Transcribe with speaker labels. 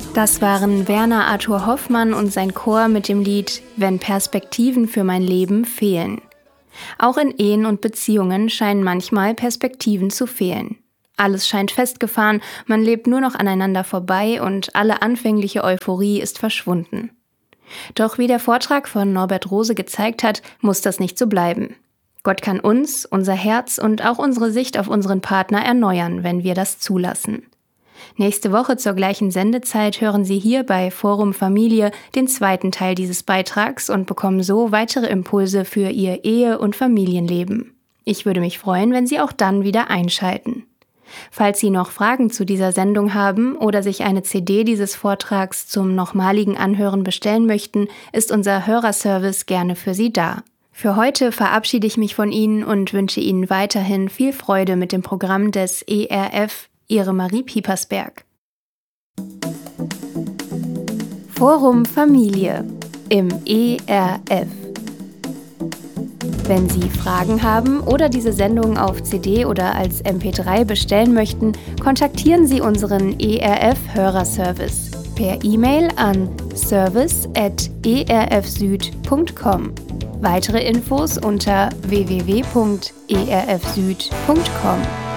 Speaker 1: Das waren Werner Arthur Hoffmann und sein Chor mit dem Lied »Wenn Perspektiven für mein Leben fehlen«. Auch in Ehen und Beziehungen scheinen manchmal Perspektiven zu fehlen. Alles scheint festgefahren, man lebt nur noch aneinander vorbei und alle anfängliche Euphorie ist verschwunden. Doch wie der Vortrag von Norbert Rose gezeigt hat, muss das nicht so bleiben. Gott kann uns, unser Herz und auch unsere Sicht auf unseren Partner erneuern, wenn wir das zulassen. Nächste Woche zur gleichen Sendezeit hören Sie hier bei Forum Familie den zweiten Teil dieses Beitrags und bekommen so weitere Impulse für Ihr Ehe- und Familienleben. Ich würde mich freuen, wenn Sie auch dann wieder einschalten. Falls Sie noch Fragen zu dieser Sendung haben oder sich eine CD dieses Vortrags zum nochmaligen Anhören bestellen möchten, ist unser Hörerservice gerne für Sie da. Für heute verabschiede ich mich von Ihnen und wünsche Ihnen weiterhin viel Freude mit dem Programm des ERF. Ihre Marie Piepersberg. Forum Familie im ERF. Wenn Sie Fragen haben oder diese Sendung auf CD oder als MP3 bestellen möchten, kontaktieren Sie unseren ERF-Hörerservice per E-Mail an service@erfsüd.com. Weitere Infos unter www.erfsüd.com.